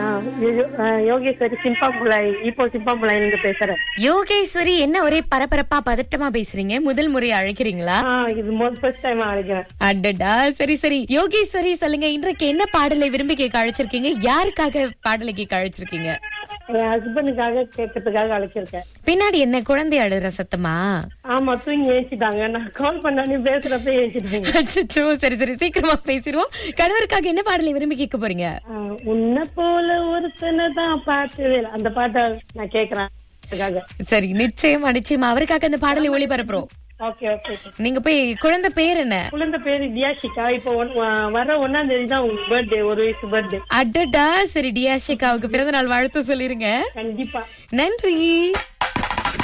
நான் யோகேஸ்வரி சிம்பாம்புலாய், இப்போ சிம்பாம்புலாய் இருந்து பேசுறேன். யோகேஸ்வரி, என்ன ஒரே பரபரப்பா பதட்டமா பேசுறீங்க? முதல் முறை அழைக்கிறீங்களா? இது ஃபர்ஸ்ட் டைம் அழைக்கிறேன். அடடா, சரி சரி. யோகேஸ்வரி சொல்லுங்க, இன்றைக்கு என்ன பாடலை விரும்பி கேட்க அழைச்சிருக்கீங்க? யாருக்காக பாடலை கேட்க அழைச்சிருக்கீங்க? என் ஹஸ்பண்டுக்காக கேட்கறதுக்காக அழைச்சிருக்கேன். பின்னாடி என்ன குழந்தை அழுற சத்தமா? ஆமா, தூங்கி ஏஞ்சிட்டாங்க. நான் கால் பண்ணானே பேசுறப்ப ஏஞ்சிட்டாங்க. அச்சச்சோ, சரி சரி, சீக்கிரமா பேசிடுவோம். கணவருக்காக என்ன பாடலை விரும்பி கேட்க போறீங்க? உன்னை போல ஒருத்தனை தான் பார்த்ததே இல்ல. அந்த பாட்டை நான் கேக்குறேன். சரி, நிச்சயமா நிச்சயமா அவருக்காக அந்த பாடலை ஒளிபரப்புறோம். Okay okay. நீங்க போய், குழந்தை பேர் என்ன? குழந்தை பேரு தியாஷிகா. இப்போ வர 1ஆம் தேதி தான் உங்க பர்த்டே, 1 வயசு பர்த்டே. அடடா, சரி, டியாஷிகாவுக்கு பிறந்த நாள் வாழ்த்து சொல்லிருங்க. கண்டிப்பா. நன்றி.